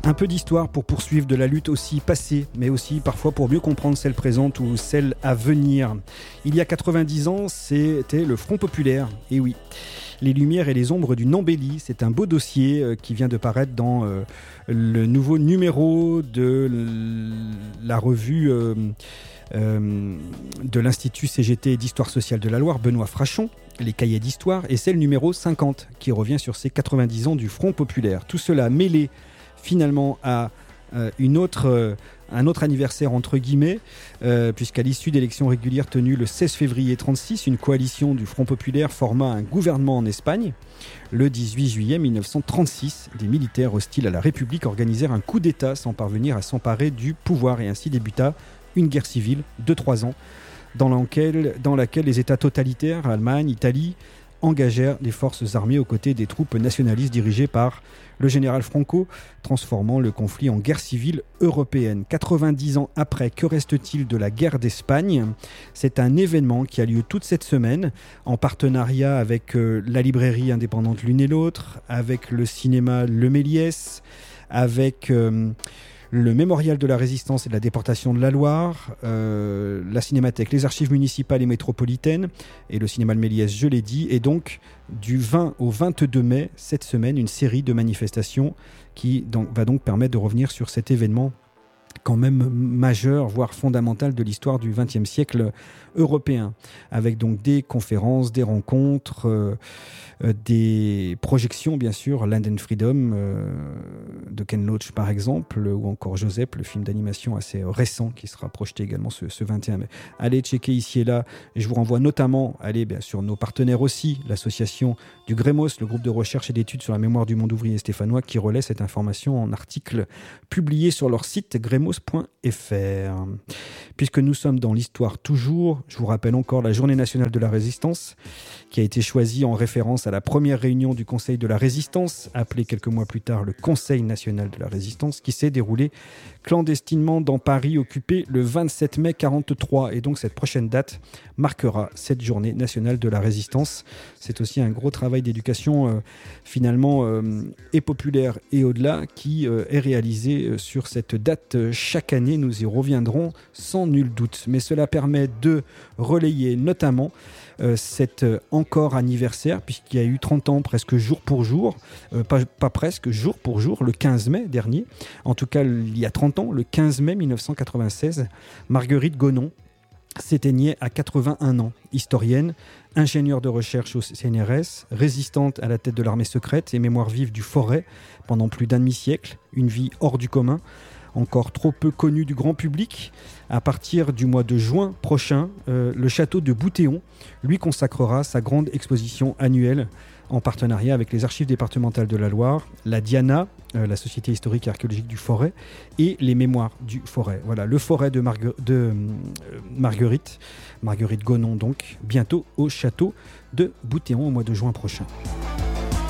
Un peu d'histoire pour poursuivre de la lutte aussi passée, mais aussi parfois pour mieux comprendre celle présente ou celle à venir. Il y a 90 ans, c'était le Front Populaire, et oui. Les lumières et les ombres d'une embellie, c'est un beau dossier qui vient de paraître dans le nouveau numéro de la revue de l'Institut CGT d'Histoire sociale de la Loire, Benoît Frachon, les cahiers d'histoire, et c'est le numéro 50 qui revient sur ces 90 ans du Front Populaire. Tout cela mêlé finalement à un autre anniversaire entre guillemets, puisqu'à l'issue d'élections régulières tenues le 16 février 1936, une coalition du Front Populaire forma un gouvernement en Espagne. Le 18 juillet 1936, des militaires hostiles à la République organisèrent un coup d'État sans parvenir à s'emparer du pouvoir, et ainsi débuta une guerre civile de 3 ans dans laquelle les États totalitaires, Allemagne, Italie, engagèrent des forces armées aux côtés des troupes nationalistes dirigées par le général Franco, transformant le conflit en guerre civile européenne. 90 ans après, que reste-t-il de la guerre d'Espagne ? C'est un événement qui a lieu toute cette semaine, en partenariat avec la librairie indépendante L'Une et l'Autre, avec le cinéma Le Méliès, avec le mémorial de la Résistance et de la déportation de la Loire, la cinémathèque, les archives municipales et métropolitaines, et le cinéma Le Méliès, je l'ai dit, et donc du 20 au 22 mai, cette semaine, une série de manifestations qui va donc permettre de revenir sur cet événement quand même majeur, voire fondamental de l'histoire du XXe siècle européen, avec donc des conférences, des rencontres, des projections, bien sûr, Land and Freedom de Ken Loach par exemple, ou encore Joseph, le film d'animation assez récent qui sera projeté également ce 21 mai. Allez checker ici et là, et je vous renvoie notamment, bien sûr, nos partenaires aussi, l'association du Grémos, le groupe de recherche et d'études sur la mémoire du monde ouvrier stéphanois, qui relaie cette information en article publié sur leur site grémos.fr. Puisque nous sommes dans l'histoire toujours, je vous rappelle encore la Journée nationale de la résistance, qui a été choisie en référence à la première réunion du Conseil de la Résistance, appelé quelques mois plus tard le Conseil national de la Résistance, qui s'est déroulé clandestinement dans Paris, occupé le 27 mai 1943. Et donc cette prochaine date marquera cette Journée nationale de la Résistance. C'est aussi un gros travail d'éducation et populaire et au-delà qui est réalisé sur cette date chaque année. Nous y reviendrons sans nul doute. Mais cela permet de relayer notamment cet encore anniversaire, puisqu'il y a eu 30 ans presque jour pour jour, pas presque, jour pour jour, le 15 mai dernier. En tout cas, il y a 30 ans, le 15 mai 1996, Marguerite Gonon s'éteignait à 81 ans. Historienne, ingénieure de recherche au CNRS, résistante à la tête de l'armée secrète et mémoire vive du Forêt pendant plus d'un demi-siècle, une vie hors du commun, encore trop peu connu du grand public. À partir du mois de juin prochain, le château de Boutéon lui consacrera sa grande exposition annuelle en partenariat avec les archives départementales de la Loire, la Diana, la Société historique et archéologique du Forêt, et les mémoires du Forêt. Voilà, le Forêt de Marguerite Gonon, donc, bientôt au château de Boutéon au mois de juin prochain.